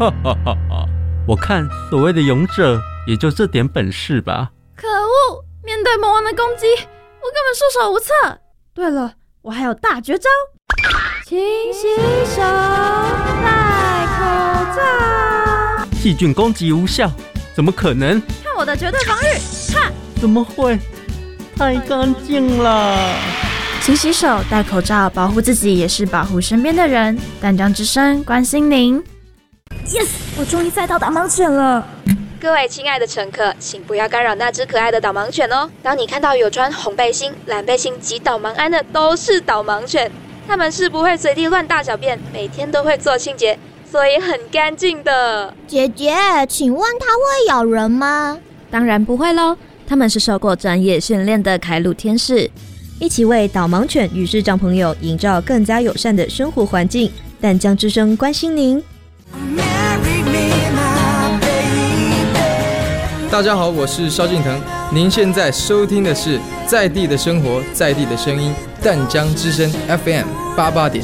哈哈哈哈！我看所谓的勇者也就这点本事吧。 可恶！面对魔王的攻击，我根本束手无策。对了，我还有大绝招，勤洗手，戴口罩。 细菌攻击无效，怎么可能？ 看我的绝对防御！哈！ 怎么会？太干净了。 勤洗手，戴口罩，保护自己也是保护身边的人。淡江之声关心您。Yes， 我终于载到导盲犬了。 各位亲爱的乘客，请不要干扰那只可爱的导盲犬哦。当你看到有穿红背心、蓝背心及导盲鞍的，都是导盲犬。它们是不会随地乱大小便，每天都会做清洁，所以很干净的。 姐姐，请问它会咬人吗？ 当然不会咯，它们是受过专业训练的开路天使，一起为导盲犬与视障朋友营造更加友善的生活环境。淡江之声关心您。 大家好，我是萧敬腾，您现在收听的是在地的生活，在地的声音，淡江之声 FM88.7。